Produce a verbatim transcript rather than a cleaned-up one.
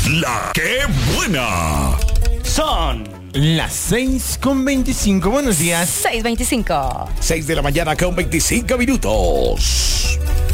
La que buena. Son las seis con veinticinco. Buenos días. seis veinticinco. seis de la mañana con veinticinco minutos.